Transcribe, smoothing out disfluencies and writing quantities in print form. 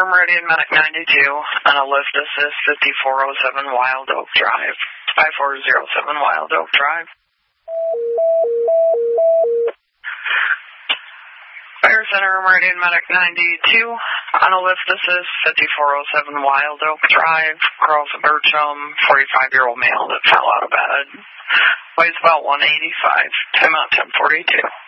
Center, Meridian Medic 92, on a lift assist 5407 Wild Oak Drive, 5407 Wild Oak Drive. Fire Center, Meridian Medic 92, on a lift assist 5407 Wild Oak Drive, Carl's Bircham, 45-year-old male that fell out of bed. Weighs about 185, time out 1042.